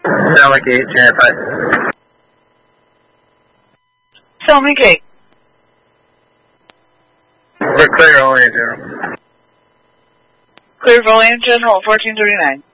Selma Gate, Janet 5. Selma Gate. We're clear, Olean General. Clear, Olean General, 1439.